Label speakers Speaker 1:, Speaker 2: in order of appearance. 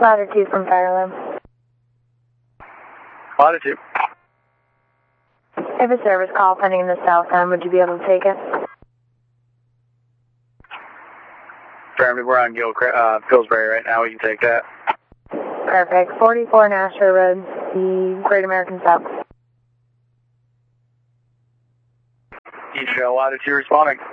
Speaker 1: Latitude from Fairland.
Speaker 2: Latitude.
Speaker 1: If a service call pending in the south end, would you be able to take it?
Speaker 2: Affirmative, we're on Pillsbury right now. We can take that.
Speaker 1: Perfect. 44 Nashville Road, the Great American South.
Speaker 2: Each Latitude responding.